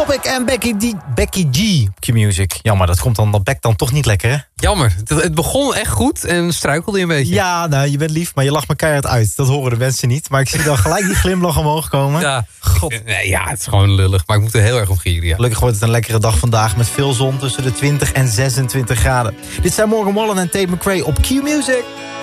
Topic en Becky G. Q-Music. Jammer, dat komt dan dat bek dan toch niet lekker, hè? Jammer. Het begon echt goed en struikelde je een beetje. Ja, nou, je bent lief, maar je lacht me keihard uit. Dat horen de mensen niet. Maar ik zie dan gelijk die glimlach omhoog komen. Ja. God. Nee, ja, het is gewoon lullig. Maar ik moet er heel erg om gieren. Ja. Gelukkig wordt het een lekkere dag vandaag met veel zon tussen de 20 en 26 graden. Dit zijn Morgan Wallen en Tate McRae op Q-Music.